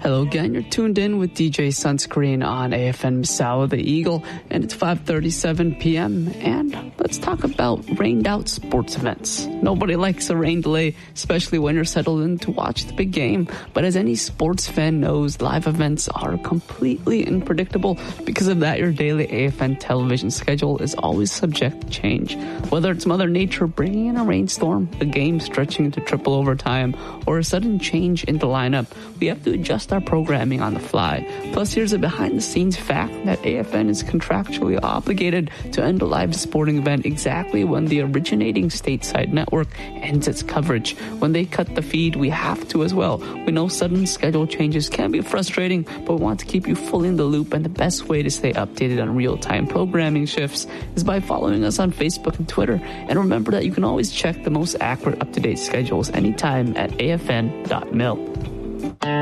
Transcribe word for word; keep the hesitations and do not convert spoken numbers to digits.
Hello again, you're tuned in with D J Sunscreen on A F N Misawa the Eagle, and it's five thirty-seven p.m. and let's talk about rained out sports events. Nobody likes a rain delay, especially when you're settled in to watch the big game, but as any sports fan knows, live events are completely unpredictable. Because of that, your daily A F N television schedule is always subject to change. Whether it's Mother Nature bringing in a rainstorm, a game stretching into triple overtime, or a sudden change in the lineup, we have to adjust our programming on the fly. Plus, here's a behind-the-scenes fact that A F N is contractually obligated to end a live sporting event exactly when the originating stateside network ends its coverage. When they cut the feed, we have to as well. We know sudden schedule changes can be frustrating, but we want to keep you fully in the loop, and the best way to stay updated on real-time programming shifts is by following us on Facebook and Twitter. And remember that you can always check the most accurate up-to-date schedules anytime at A F N dot mil.